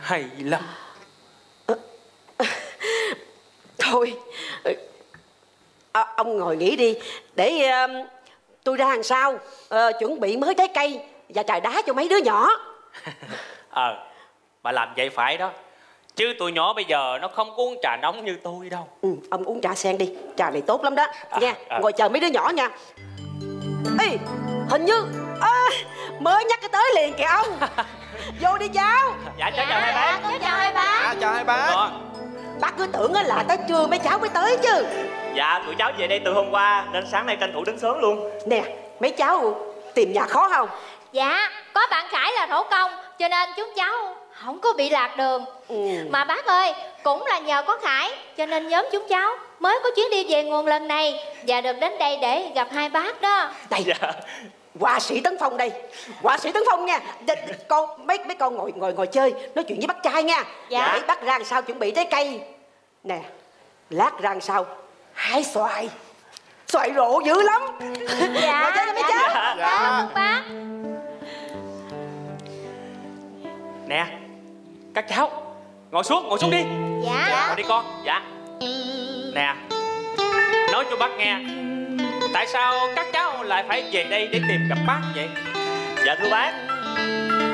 hay lắm. Thôi ông ngồi nghỉ đi, để tôi ra hàng sau chuẩn bị mới trái cây và trà đá cho mấy đứa nhỏ. Bà làm vậy phải đó, chứ tụi nhỏ bây giờ nó không có uống trà nóng như tôi đâu. Ông uống trà sen đi, trà này tốt lắm đó nha. Ngồi chờ mấy đứa nhỏ nha. Ê, hình như mới nhắc cái tới liền kìa ông. Vô đi cháu. Dạ cháu chào hai bác. Cháu chào hai bác. Chào hai bác. Bác cứ tưởng là tới trưa mấy cháu mới tới chứ. Dạ tụi cháu về đây từ hôm qua nên sáng nay tranh thủ đến sớm luôn. Nè, mấy cháu tìm nhà khó không? Dạ, có bạn Khải là thổ công cho nên chúng cháu không có bị lạc đường. Mà bác ơi, cũng là nhờ có Khải cho nên nhóm chúng cháu mới có chuyến đi về nguồn lần này và được đến đây để gặp hai bác đó. Đây, Dạ. họa sĩ Tấn Phong đây. Họa sĩ Tấn Phong nha. Con mấy con ngồi chơi nói chuyện với bác trai nha. Dạ. Để bác ra làm sao chuẩn bị trái cây. Nè, lát ra làm sao hái xoài. Xoài rộ dữ lắm. Dạ. Ngồi chơi với mấy cháu. Dạ. Cảm ơn bác. Nè, các cháu ngồi xuống đi. Dạ. Ngồi đi con. Dạ. Nè, nói cho bác nghe, tại sao các cháu lại phải về đây để tìm gặp bác vậy? Dạ thưa bác,